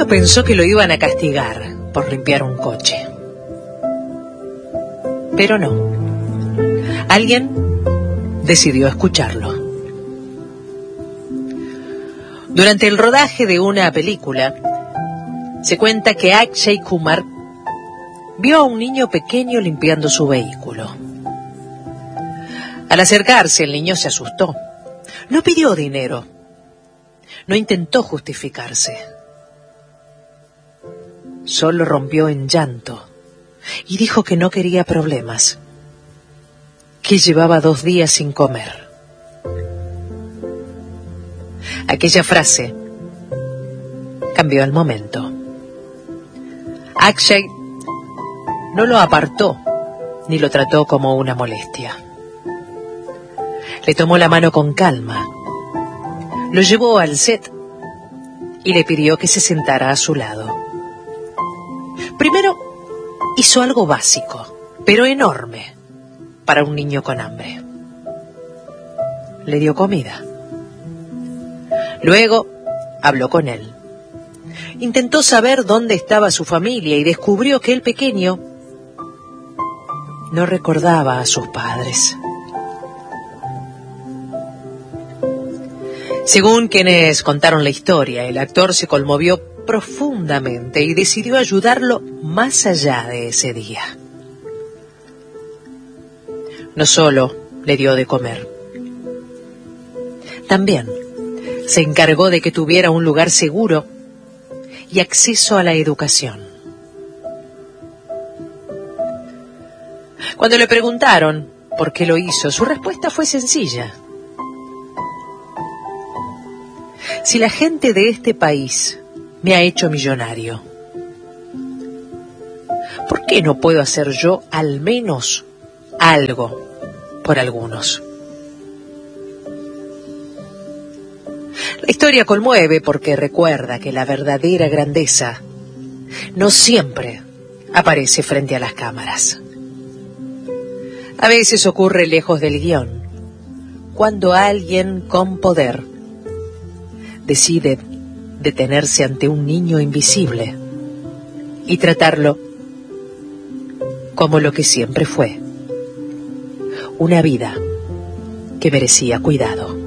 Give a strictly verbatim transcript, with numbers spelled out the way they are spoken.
niño pensó que lo iban a castigar por limpiar un coche. Pero no. Alguien decidió escucharlo. Durante el rodaje de una película, se cuenta que Akshay Kumar vio a un niño pequeño limpiando su vehículo. Al acercarse, el niño se asustó. No pidió dinero. No intentó justificarse. Solo rompió en llanto y dijo que no quería problemas, que llevaba dos días sin comer. Aquella frase cambió el momento. Akshay no lo apartó ni lo trató como una molestia. Le tomó la mano con calma, lo llevó al set y le pidió que se sentara a su lado. Primero hizo algo básico, pero enorme, para un niño con hambre. Le dio comida. Luego habló con él. Intentó saber dónde estaba su familia y descubrió que el pequeño no recordaba a sus padres. Según quienes contaron la historia, el actor se conmovió profundamente y decidió ayudarlo más allá de ese día. No solo le dio de comer, también se encargó de que tuviera un lugar seguro y acceso a la educación. Cuando le preguntaron por qué lo hizo, su respuesta fue sencilla. Si la gente de este país me ha hecho millonario, ¿por qué no puedo hacer yo al menos algo por algunos? La historia conmueve porque recuerda que la verdadera grandeza no siempre aparece frente a las cámaras. A veces ocurre lejos del guión, cuando alguien con poder decide detenerse ante un niño invisible y tratarlo como lo que siempre fue, una vida que merecía cuidado.